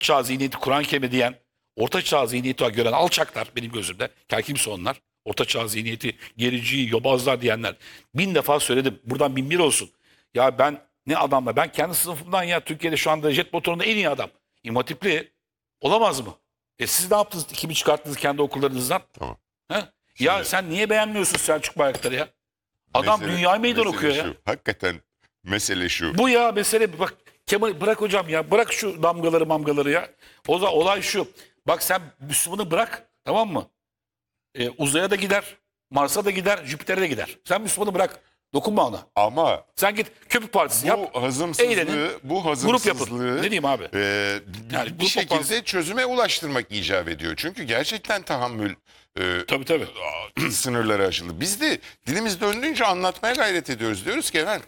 çağ zihniyeti Kur'an-ı Kerim'e diyen, orta çağ zihniyeti gören alçaklar benim gözümde. Kimse onlar. Orta çağ zihniyeti gerici, yobazlar diyenler. 1000 defa söyledim. Buradan 1001 olsun. Ya ben ne adamla? Ben kendi sınıfımdan ya Türkiye'de şu anda jet motorunda en iyi adam. İmam Hatipli olamaz mı? Siz ne yaptınız? Kimi çıkarttınız kendi okullarınızdan? Tamam. He? Ya sen niye beğenmiyorsun Selçuk Bayraktar'ı ya? Adam dünyaya meydan okuyor ya. Hakikaten mesele şu. Bu ya mesele bak Kemal bırak hocam ya. Bırak şu damgaları ya. O da olay şu. Bak sen Müslümanı bırak, tamam mı? Uzaya da gider, Mars'a da gider, Jüpiter'e de gider. Sen Müslümanı bırak. Dokunma ona. Ama Sen git köpük partisi yap. bu hazımsızlığı, grup yapın. Ne diyeyim abi? Yani bir şekilde çözüme ulaştırmak icap ediyor. Çünkü gerçekten tahammül Tabii. sınırları aşıldı. Biz de dilimiz döndüğünce anlatmaya gayret ediyoruz. Diyoruz ki efendim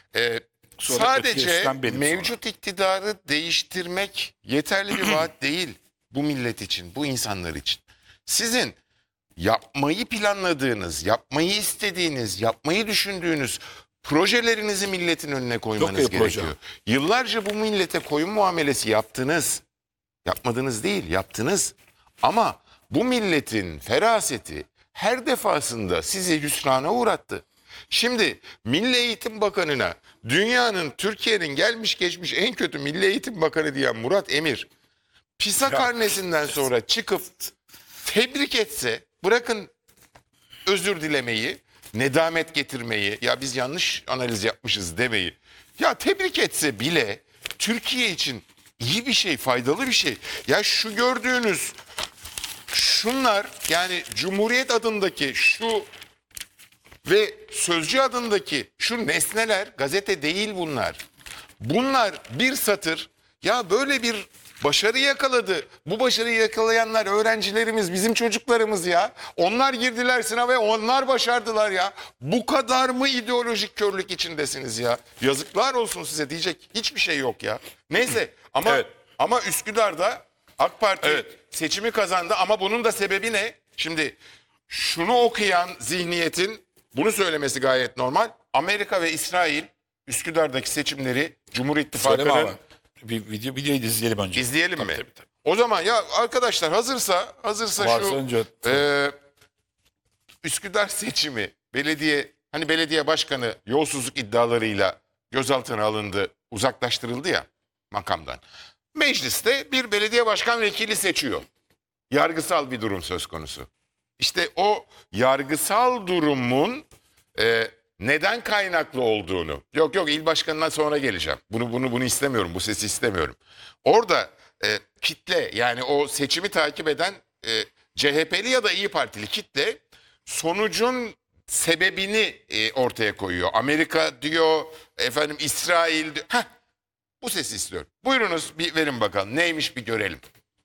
sadece mevcut iktidarı değiştirmek yeterli bir vaat değil bu millet için, bu insanlar için. Sizin yapmayı planladığınız, yapmayı istediğiniz, yapmayı düşündüğünüz projelerinizi milletin önüne koymanız gerekiyor. Yıllarca bu millete koyun muamelesi yaptınız. Yapmadınız değil, yaptınız. Ama bu milletin feraseti her defasında sizi hüsrana uğrattı. Şimdi Milli Eğitim Bakanı'na dünyanın, Türkiye'nin gelmiş geçmiş en kötü Milli Eğitim Bakanı diyen Murat Emir, PISA karnesinden sonra çıkıp tebrik etse, bırakın özür dilemeyi, nedamet getirmeyi, ya biz yanlış analiz yapmışız demeyi, ya tebrik etse bile Türkiye için iyi bir şey, faydalı bir şey. Ya şu gördüğünüz şunlar, yani Cumhuriyet adındaki şu ve Sözcü adındaki şu nesneler gazete değil bunlar. Bunlar bir satır. Ya böyle bir başarı yakaladı. Bu başarıyı yakalayanlar öğrencilerimiz, bizim çocuklarımız ya. Onlar girdiler sınava ve onlar başardılar ya. Bu kadar mı ideolojik körlük içindesiniz ya? Yazıklar olsun size, diyecek hiçbir şey yok ya. Neyse ama Üsküdar'da AK Parti seçimi kazandı ama bunun da sebebi ne? Şimdi şunu okuyan zihniyetin bunu söylemesi gayet normal. Amerika ve İsrail Üsküdar'daki seçimleri Cumhur İttifakı'nın... Bir videoyu izleyelim önce. İzleyelim mi? Tabii. O zaman ya arkadaşlar hazırsa şu Üsküdar seçimi, belediye başkanı yolsuzluk iddialarıyla gözaltına alındı, uzaklaştırıldı ya makamdan. Mecliste bir belediye başkan vekili seçiyor. Yargısal bir durum söz konusu. İşte o yargısal durumun neden kaynaklı olduğunu, yok il başkanına sonra geleceğim. Bunu istemiyorum, bu sesi istemiyorum. Orada kitle, yani o seçimi takip eden CHP'li ya da İyi Partili kitle sonucun sebebini ortaya koyuyor. Amerika diyor, İsrail diyor. Bu sesi istiyorum. Buyurunuz bir verin bakalım neymiş bir görelim.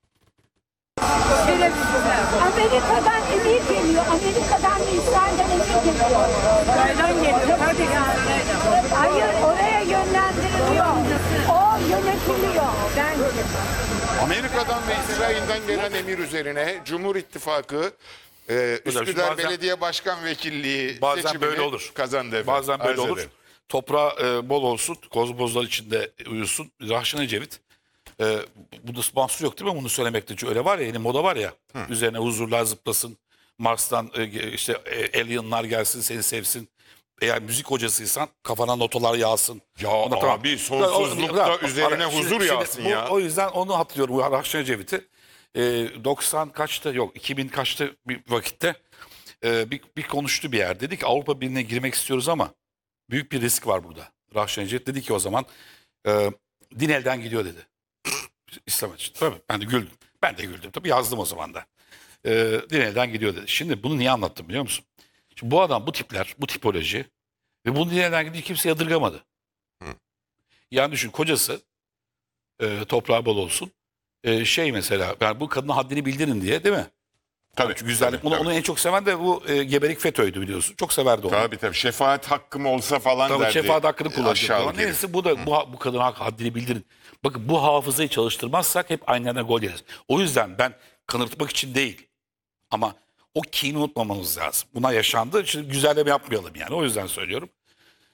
Amerika'dan emir geliyor. Amerika'dan ve İsrail'den emir geliyor. İsrail'den geliyor. Hayır, oraya yönlendiriliyor. O yönetiliyor. Amerika'dan ve İsrail'den gelen emir üzerine Cumhur İttifakı Üsküdar Belediye Başkan Vekilliği seçimini kazandı efendim. Bazen böyle olur. Toprağı bol olsun, kozbozlar içinde uyusun. Rahşan Ecevit. Bu da mahsur yok değil mi bunu söylemekte? Çünkü öyle var ya, yeni moda var ya. Üzerine huzurlar zıplasın. Mars'tan işte alienlar gelsin, seni sevsin. Eğer müzik hocasıysan kafana notalar yağsın. Ya abi sonsuzlukta üzerine huzur yağsın ya. O yüzden onu hatırlıyorum. Bu Rahşan Ecevit'i 90 kaçta yok 2000 kaçta bir vakitte bir konuştu bir yer. Dedi ki Avrupa Birliği'ne girmek istiyoruz ama büyük bir risk var burada. Rahşan Ecevit dedi ki o zaman din elden gidiyor dedi. İslam için. Tabii ben de güldüm. Ben de güldüm. Tabii yazdım o zaman da. Din elden gidiyor dedi. Şimdi bunu niye anlattım biliyor musun? Şimdi bu adam, bu tipler, bu tipoloji ve bunu din elden gidiyor kimse yadırgamadı. Yani düşün kocası toprağı bol olsun. Mesela yani bu kadına haddini bildirin diye değil mi? Tabii. Güzellik. Onu en çok seven de bu gebelik FETÖ'ydü biliyorsun. Çok severdi onu. Tabii. Şefaat hakkım olsa falan derdi. Tabii şefaat hakkını kullanacak. Neyse bu da bu kadına haddini bildirin. Bakın bu hafızayı çalıştırmazsak hep aynı yerden gol yeriz. O yüzden ben kanırtmak için değil. Ama o kini unutmamamız lazım. Buna yaşandı. Şimdi güzelleme yapmayalım yani. O yüzden söylüyorum.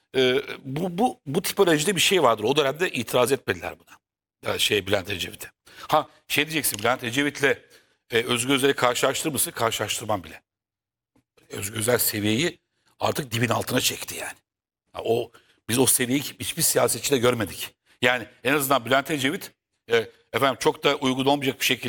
Bu tipolojide bir şey vardır. O dönemde itiraz etmediler buna. Bülent Ecevit'e. Ha şey diyeceksin, Bülent Ecevit'le Özgür Özel'i karşılaştırır mısın? Karşılaştırmam bile. Özgür Özel seviyeyi artık dibin altına çekti yani. Ha, biz o seviyeyi hiçbir siyasetçide görmedik. Yani en azından Bülent Ecevit efendim çok da uygun olmayacak bir şekilde